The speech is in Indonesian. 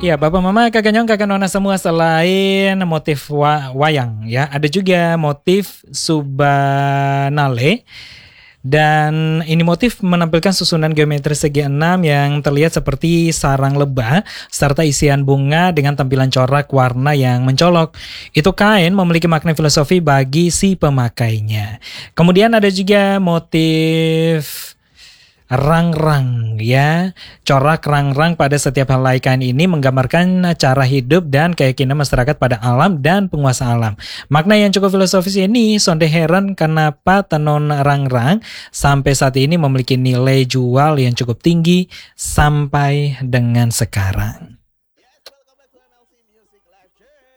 Ya, Bapak Mama, Kakak Nyong, Kakak Nona semua, selain motif wayang ya, ada juga motif Subanale. Dan ini motif menampilkan susunan geometri segi enam yang terlihat seperti sarang lebah serta isian bunga dengan tampilan corak warna yang mencolok. Itu kain memiliki makna filosofi bagi si pemakainya. Kemudian ada juga motif rang-rang ya. Corak rang-rang pada setiap helai kain ini menggambarkan cara hidup dan keyakinan masyarakat pada alam dan penguasa alam. Makna yang cukup filosofis ini sonde heran kenapa tenun rang-rang sampai saat ini memiliki nilai jual yang cukup tinggi sampai dengan sekarang.